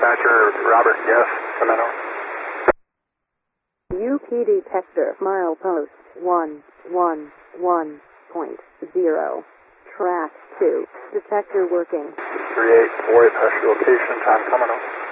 dispatcher, Robert, yes, Sacramento. UP detector, milepost 111.0. Track 2. Detector working. 38, 48, hush location, time coming up.